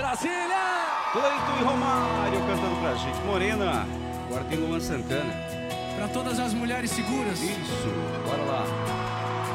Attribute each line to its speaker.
Speaker 1: Brasília!
Speaker 2: Cleiton e Romário cantando pra gente. Morena, agora tem Luan Santana.
Speaker 1: Pra todas as mulheres seguras.
Speaker 2: Isso, bora lá.